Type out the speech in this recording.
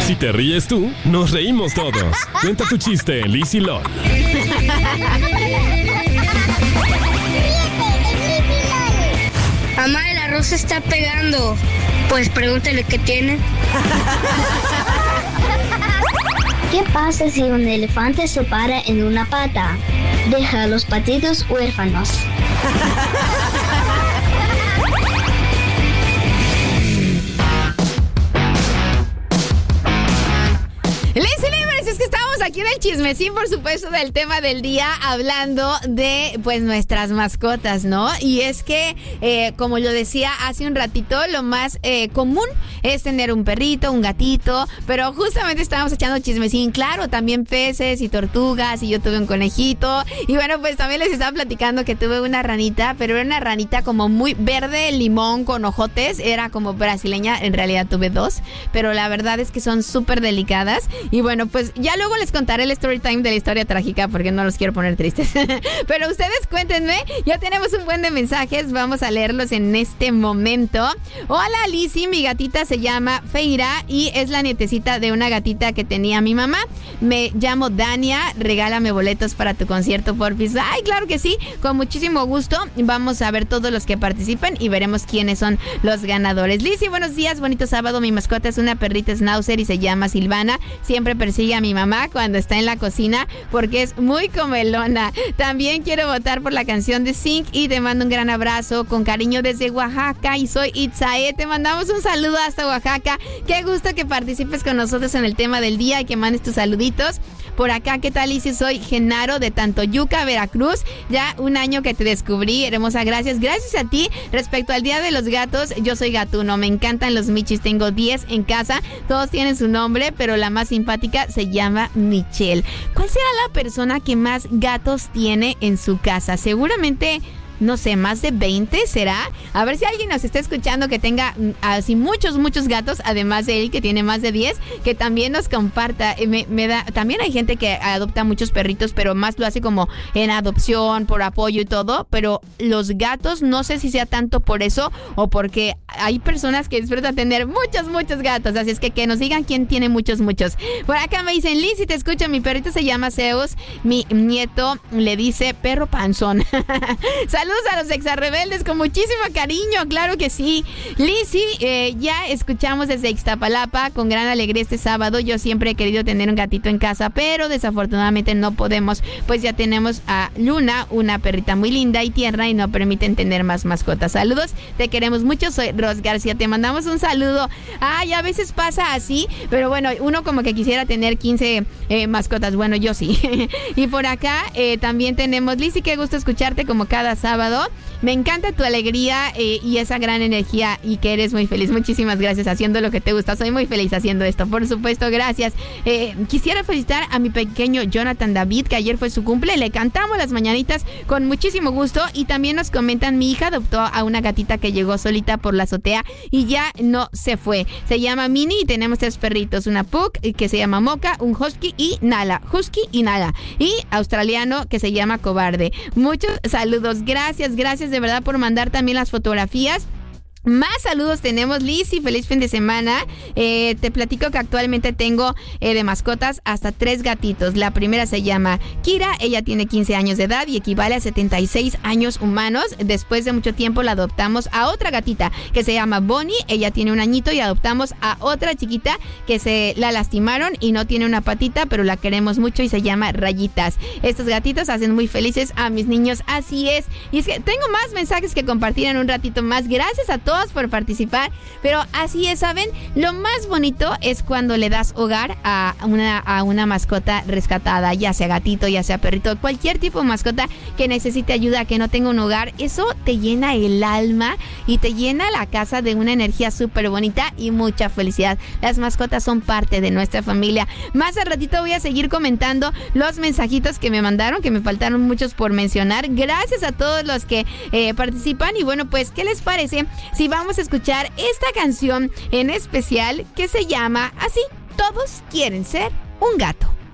Si te ríes tú, nos reímos todos. Cuenta tu chiste en Liz y LOL. Mamá, el arroz se está pegando. Pues pregúntale qué tiene. ¿Qué pasa si un elefante se para en una pata? Deja a los patitos huérfanos. Es que estamos aquí en el chismecín, por supuesto, del tema del día, hablando de, pues, nuestras mascotas, ¿no? Y es que, como lo decía hace un ratito, lo más común es tener un perrito, un gatito, pero justamente estábamos echando chismecín, claro, también peces y tortugas, y yo tuve un conejito, y bueno, pues también les estaba platicando que tuve una ranita, pero era una ranita como muy verde, limón, con ojotes, era como brasileña, en realidad tuve dos, pero la verdad es que son súper delicadas, y bueno, pues ya luego les contaré el story time de la historia trágica porque no los quiero poner tristes. Pero ustedes cuéntenme, ya tenemos un buen de mensajes, vamos a leerlos en este momento. Hola Lizzy, mi gatita se llama Feira y es la nietecita de una gatita que tenía mi mamá. Me llamo Dania, regálame boletos para tu concierto, porfis. Ay, claro que sí, con muchísimo gusto. Vamos a ver todos los que participen y veremos quiénes son los ganadores. Lizzy, buenos días, bonito sábado. Mi mascota es una perrita schnauzer y se llama Silvana. Siempre persigue a mi mamá cuando está en la cocina porque es muy comelona. También quiero votar por la canción de Zinc y te mando un gran abrazo con cariño desde Oaxaca y soy Itzae. Te mandamos un saludo hasta Oaxaca. Qué gusto que participes con nosotros en el tema del día y que mandes tus saluditos. Por acá, ¿qué tal, Lizzy? Soy Genaro de Tantoyuca, Veracruz. Ya un año que te descubrí, hermosa, gracias. Gracias a ti. Respecto al Día de los Gatos, yo soy gatuno. Me encantan los michis. Tengo 10 en casa. Todos tienen su nombre, pero la más simpática se llama Michelle. ¿Cuál será la persona que más gatos tiene en su casa? Seguramente, no sé, más de 20 será. A ver si alguien nos está escuchando que tenga así muchos gatos, además de él que tiene más de 10, que también nos comparta. También hay gente que adopta muchos perritos, pero más lo hace como en adopción, por apoyo y todo, pero los gatos no sé si sea tanto por eso o porque hay personas que disfrutan tener muchos gatos, así es que nos digan quién tiene muchos. Por acá me dicen, Lizzy, te escucho, mi perrito se llama Zeus, mi nieto le dice perro panzón. Saludos a los exarrebeldes con muchísimo cariño, claro que sí. Lizzy, ya escuchamos desde Ixtapalapa con gran alegría este sábado. Yo siempre he querido tener un gatito en casa, pero desafortunadamente no podemos, pues ya tenemos a Luna, una perrita muy linda y tierna y no permiten tener más mascotas. Saludos, te queremos mucho, soy Ros García, te mandamos un saludo. Ay, a veces pasa así, pero bueno, uno como que quisiera tener 15 mascotas, bueno, yo sí. Y por acá también tenemos, Lizzy, qué gusto escucharte como cada sábado. Me encanta tu alegría y esa gran energía y que eres muy feliz. Muchísimas gracias haciendo lo que te gusta. Soy muy feliz haciendo esto, por supuesto, gracias. Quisiera felicitar a mi pequeño Jonathan David, que ayer fue su cumple. Le cantamos las mañanitas con muchísimo gusto y también nos comentan, mi hija adoptó a una gatita que llegó solita por la azotea y ya no se fue. Se llama Minnie y tenemos 3 perritos, una pug que se llama Mocha, un husky y Nala, y australiano que se llama Cobarde. Muchos saludos, gracias de verdad por mandar también las fotografías. Más saludos tenemos, Lizzy, feliz fin de semana. Te platico que actualmente tengo de mascotas hasta 3 gatitos. La primera se llama Kira, ella tiene 15 años de edad y equivale a 76 años humanos. Después de mucho tiempo la adoptamos a otra gatita que se llama Bonnie, ella tiene 1 añito y adoptamos a otra chiquita que se la lastimaron y no tiene una patita, pero la queremos mucho y se llama Rayitas. Estos gatitos hacen muy felices a mis niños, así es. Y es que tengo más mensajes que compartir en un ratito más. Gracias a todos por participar, pero así es, ¿saben? Lo más bonito es cuando le das hogar a una mascota rescatada, ya sea gatito, ya sea perrito, cualquier tipo de mascota que necesite ayuda, que no tenga un hogar. Eso te llena el alma y te llena la casa de una energía súper bonita y mucha felicidad. Las mascotas son parte de nuestra familia. Más al ratito voy a seguir comentando los mensajitos que me mandaron, que me faltaron muchos por mencionar. Gracias a todos los que participan y bueno, pues, ¿qué les parece si vamos a escuchar esta canción en especial que se llama así, Todos quieren ser un gato?